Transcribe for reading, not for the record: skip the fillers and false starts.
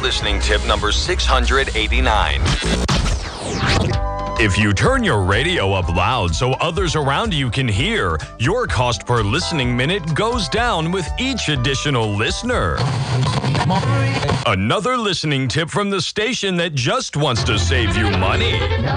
listening tip number 689. If you turn your radio up loud so others around you can hear, your cost per listening minute goes down with each additional listener. Another listening tip from the station that just wants to save you money.